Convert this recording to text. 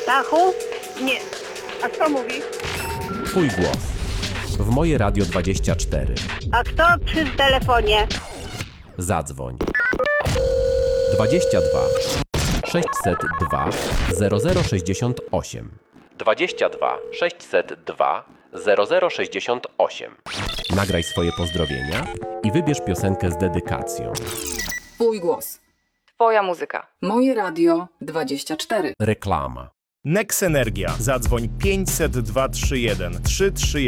Stachu? Nie. A kto mówi? Twój głos. W moje Radio 24. A kto przy telefonie? Zadzwoń. 22 602 0068. 22 602 0068. Nagraj swoje pozdrowienia i wybierz piosenkę z dedykacją. Twój głos. Twoja muzyka. Moje Radio 24. Reklama. Nex Energia. Zadzwoń 500 231 331.